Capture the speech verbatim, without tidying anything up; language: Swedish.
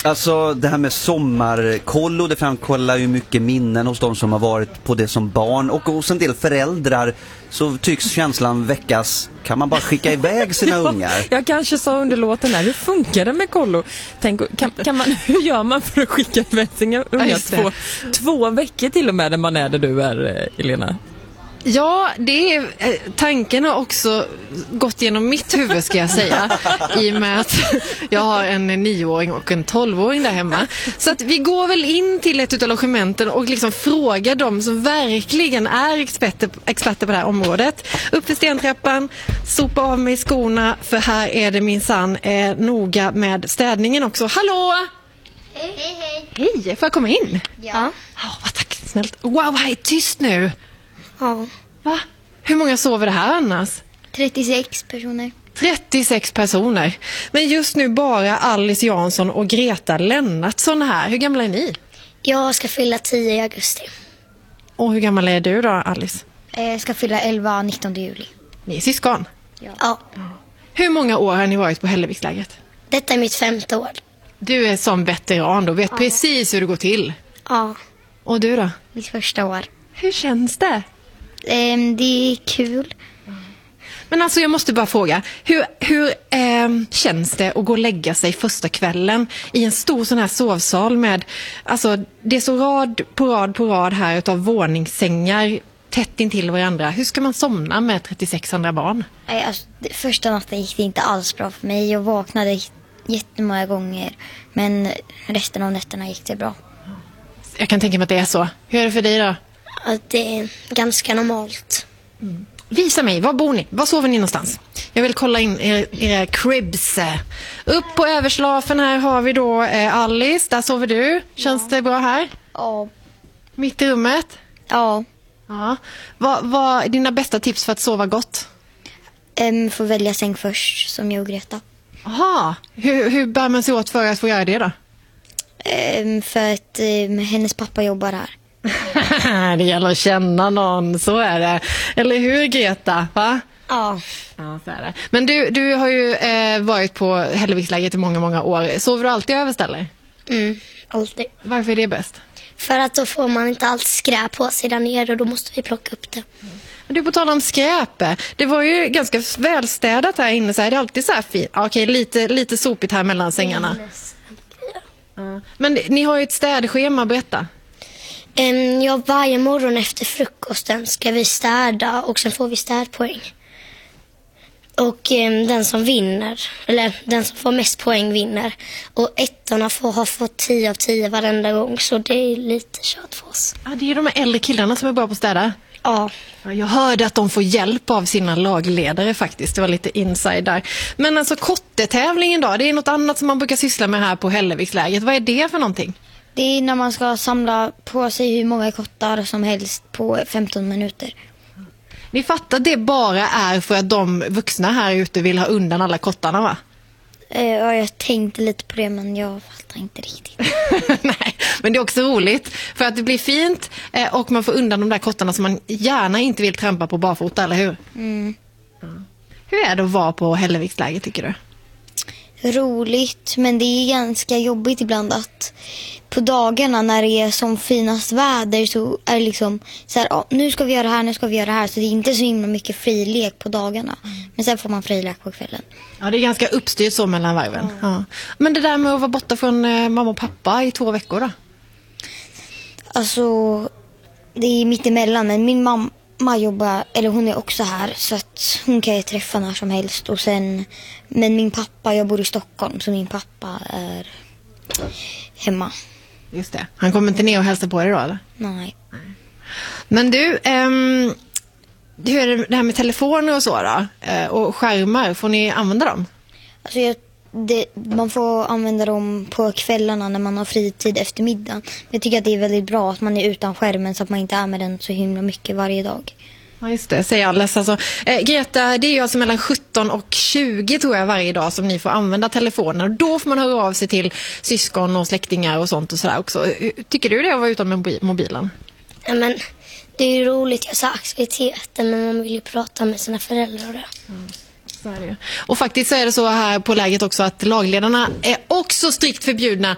Alltså det här med sommarkollo, det framkollar ju mycket minnen hos de som har varit på det som barn. Och hos en del föräldrar så tycks känslan väckas. Kan man bara skicka iväg sina ja, ungar? Jag kanske sa under låten där, hur funkar det med kollo? Tänk, kan, kan man, hur gör man för att skicka iväg sina ungar två, två veckor till och med när man är där du är, Elena? Ja, det är, tanken har också gått genom mitt huvud ska jag säga, i och med att jag har en nioåring och en tolvåring där hemma. Så att vi går väl in till ett utav logementen och liksom frågar dem som verkligen är experter, experter på det här området. Upp för stentrappan, sopa av mig skorna, för här är det minsann eh, noga med städningen också. Hallå! Hej, hej, hej. Hej, får jag komma in? Ja. Oh, vad tack, snällt. Wow, här är tyst nu. Ja. Va? Hur många sover det här annars? trettiosex personer. trettiosex personer. Men just nu bara Alice Jansson och Greta Lennartsson här. Hur gamla är ni? Jag ska fylla tio i augusti. Och hur gammal är du då, Alice? Jag ska fylla elva nittonde juli. Ni är syskon? Ja. ja. Hur många år har ni varit på Hällevikslägret? Detta är mitt femte år. Du är som veteran då, vet ja. precis hur det går till. Ja. Och du då? Mitt första år. Hur känns det? Um, det är kul. Men alltså jag måste bara fråga, hur, hur eh, känns det att gå och lägga sig första kvällen i en stor sån här sovsal med, alltså det är så rad på rad på rad här utav våningssängar tätt intill varandra. Hur ska man somna med trettiosex andra barn? Nej, alltså, första natten gick det inte alls bra för mig. Jag vaknade jättemånga gånger, men resten av nätterna gick det bra. Jag kan tänka mig att det är så. Hur är det för dig då? Att det är ganska normalt. Mm. Visa mig, var bor ni? Var sover ni någonstans? Jag vill kolla in era, era cribs. Upp på överslafen här har vi då eh, Alice, där sover du. Känns ja. det bra här? Ja. Mitt i rummet? Ja. Ja. Vad, vad är dina bästa tips för att sova gott? Um, får välja säng först, som jag och Greta. Aha. Hur, hur bär man sig åt för att få göra det då? Um, för att um, hennes pappa jobbar här. Det gäller att känna någon, så är det. Eller hur, Greta? Va? Ja. Ja, så är det. Men du, du har ju eh, varit på Hällevikslägret i många, många år. Sover du alltid överställer? Mm, alltid. Varför är det bäst? För att då får man inte allt skräp på sig där nere och då måste vi plocka upp det. Mm. Du, på tal om skräp, det var ju ganska välstädat här inne, så är det alltid så här fint. Okej, lite, lite sopigt här mellan sängarna. Mm. Men ni har ju ett städschema, berätta. Um, ja, varje morgon efter frukosten ska vi städa och sen får vi städpoäng. Och um, den som vinner, eller den som får mest poäng vinner. Och ettorna får ha fått tio av tio varenda gång, så det är lite kört för oss. Ja, det är de här äldre killarna som är bra på att städa. Ja. Jag hörde att de får hjälp av sina lagledare faktiskt. Det var lite inside där. Men alltså kottetävlingen då, det är något annat som man brukar syssla med här på Hällevikslägret. Vad är det för någonting? Det är när man ska samla på sig hur många kottar som helst på femton minuter. Ni fattar att det bara är för att de vuxna här ute vill ha undan alla kottarna, va? Ja, jag tänkte lite på det, men jag fattar inte riktigt. Nej, men det är också roligt för att det blir fint och man får undan de där kottarna som man gärna inte vill trampa på barfota, eller hur? Mm. Ja. Hur är det att vara på Hällevikslägret, tycker du? Roligt, men det är ganska jobbigt ibland att på dagarna när det är som finast väder så är det liksom så här, oh, nu ska vi göra det här, nu ska vi göra det här, så det är inte så himla mycket frilek på dagarna. Mm. Men sen får man frilek på kvällen. Ja, det är ganska uppstyrt så mellan varven. Mm. Ja. Men det där med att vara borta från eh, mamma och pappa i två veckor då? Alltså, det är mitt emellan, men min mamma Mamma jobbar, eller hon är också här, så att hon kan ju träffa när som helst. Och sen, men min pappa, jag bor i Stockholm, så min pappa är hemma. Just det. Han kommer inte ner och hälsa på dig då, eller? Nej. Men du, um, hur är det här med telefoner och så då? Uh, och skärmar, får ni använda dem? Alltså jag, det, man får använda dem på kvällarna när man har fritid efter middagen. Men jag tycker att det är väldigt bra att man är utan skärmen så att man inte är med den så himla mycket varje dag. Ja, just det, säger Alice. Alltså, eh, Greta, det är ju alltså mellan sjutton och tjugo tror jag varje dag som ni får använda telefonen. Och då får man höra av sig till syskon och släktingar och sånt och sådär också. Tycker du det att vara utan med mobilen? Ja, men det är ju roligt, jag sa aktiviteten, men man vill ju prata med sina föräldrar och det. Mm. Så är det ju. Och faktiskt så är det så här på läget också att lagledarna är också strikt förbjudna